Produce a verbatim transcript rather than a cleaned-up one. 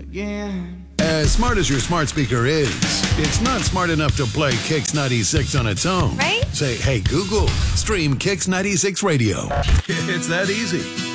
again. As smart as your smart speaker is, it's not smart enough to play Kix ninety-six on its own. Right? Say, hey, Google, stream Kix ninety-six Radio. It's that easy.